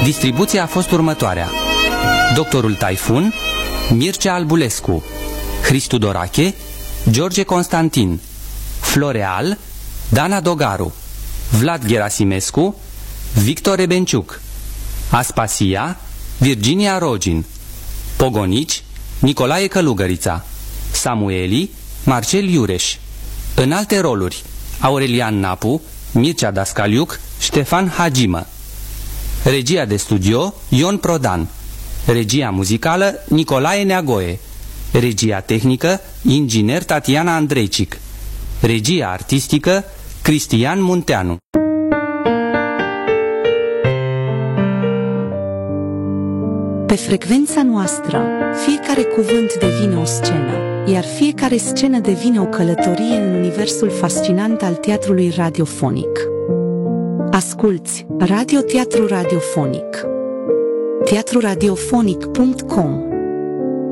Distribuția a fost următoarea: Doctorul Taifun, Mircea Albulescu, Hristu Dorache, George Constantin, Floreal, Dana Dogaru, Vlad Gerasimescu, Victor Rebenciuc, Aspasia, Virginia Rogin, Pogonici, Nicolae Călugărița, Samueli, Marcel Iureș. În alte roluri: Aurelian Napu, Mircea Dascaliuc, Ștefan Hagimă. Regia de studio: Ion Prodan. Regia muzicală: Nicolae Neagoe. Regia tehnică: inginer Tatiana Andreicic. Regia artistică: Cristian Munteanu. Pe frecvența noastră, fiecare cuvânt devine o scenă, iar fiecare scenă devine o călătorie în universul fascinant al teatrului radiofonic. Asculți Radio Teatru Radiofonic. teatruradiofonic.com